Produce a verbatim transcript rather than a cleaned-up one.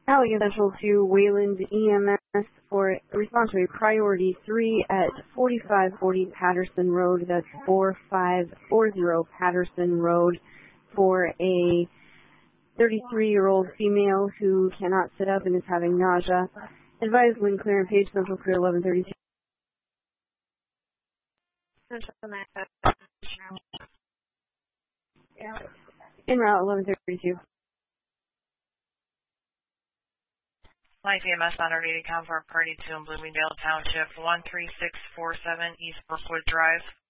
Allegan Central to Wayland E M S for response rate priority three at forty-five forty Patterson Road. That's four five four zero Patterson Road for a thirty-three-year-old female who cannot sit up and is having nausea. Advised when clear and page Central clear eleven thirty-two. En route eleven thirty-two. Life E M S on our data count for Party two in Bloomingdale Township, one three six four seven East Brookwood Drive.